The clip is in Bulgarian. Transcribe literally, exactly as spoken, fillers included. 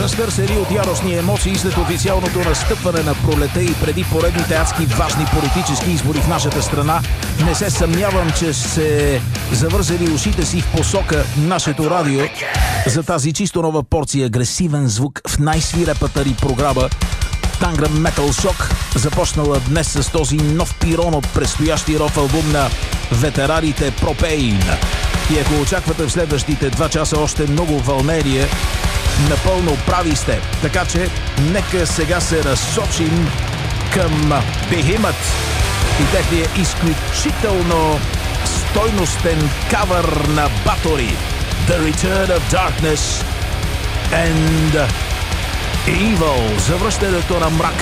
Разтърсени от яростни емоции след официалното настъпване на пролета и преди поредните адски важни политически избори в нашата страна, не се съмнявам, че се завързали ушите си в посока нашето радио за тази чисто нова порция агресивен звук в най-свирепата ни програма Tangram Metal Shock, започнала днес с този нов пирон от предстоящи рок албум на ветераните Propane. И ако очаквате в следващите два часа още много вълнение, напълно прави сте. Така че нека сега се разсочим към Behemoth и техния изключително стойностен кавър на Bathory, The Return of Darkness and Evil, завръщането на мрака.